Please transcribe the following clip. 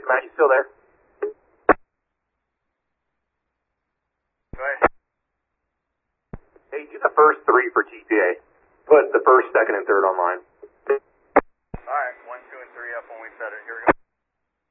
Matt, you still there? Go ahead. Hey, do the first three for TPA. Put the first, second, and third online.